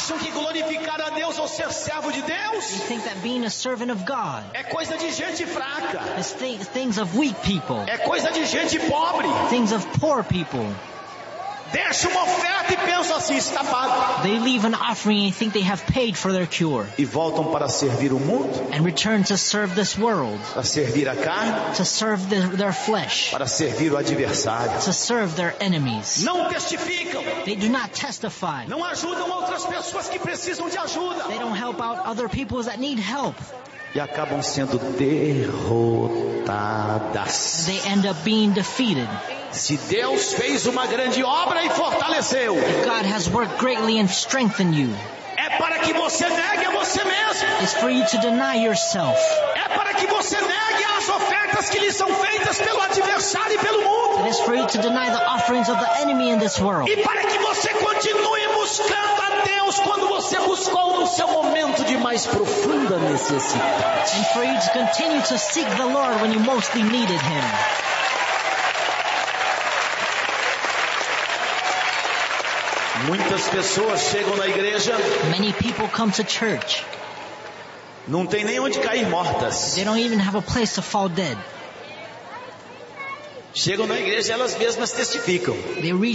Acham que glorificar a Deus ou ser servo de Deus They think that being a servant of God é coisa de gente fraca, is things of weak people, é coisa de gente pobre. things of poor people. Deixa uma oferta e pensam assim, está pago. They leave an offering and think they have paid for their cure, E voltam para servir o mundo, and return to serve this world, para servir a carne, to serve their flesh, para servir o adversário. to serve their enemies. Não testificam, They do not testify. não ajudam outras pessoas que precisam de ajuda. They don't help out other people that need help. E acabam sendo derrotadas. They end up being defeated. Se Deus fez uma grande obra e fortaleceu, God has worked greatly and strengthened you. é para que você negue a você mesmo. It's for you to deny yourself. É para que você negue as ofertas que lhe são feitas pelo adversário e pelo mundo. It is for you to deny the offerings of the enemy in this world. E para que você continue buscando a Deus quando você buscou no seu momento de mais profunda necessidade. And for you to continue to seek the Lord when you mostly needed Him. Muitas pessoas chegam na igreja, Many people come to church. não tem nem onde cair mortas. They don't even have a place to fall dead. Chegam na igreja, elas mesmas testificam. They reach